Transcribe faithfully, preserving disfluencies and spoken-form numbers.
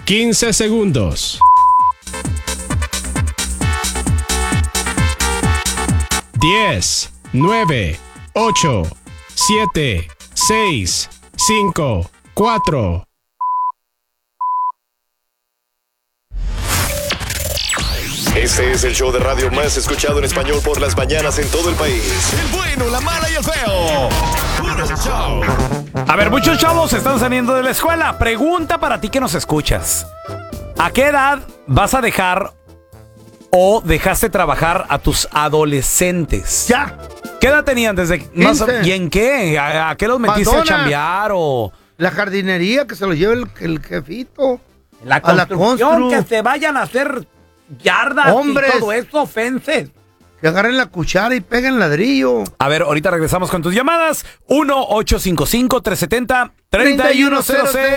quince segundos. diez, nueve, ocho, siete, seis, cinco, cuatro. Este es el show de radio más escuchado en español por las mañanas en todo el país. El bueno, la mala y el feo. Puro show. A ver, muchos chavos están saliendo de la escuela. Pregunta para ti que nos escuchas. ¿A qué edad vas a dejar o dejaste trabajar a tus adolescentes? Ya. ¿Qué edad tenían desde más, ¿y en qué? ¿A, a qué los metiste Madonna. a chambear o La jardinería, que se lo lleve el, el jefito. la A la construcción, constru. que se vayan a hacer yardas Hombres. y todo eso, fences? Que agarren la cuchara y peguen ladrillo. A ver, ahorita regresamos con tus llamadas. uno ocho cinco cinco, tres siete cero, tres uno cero cero.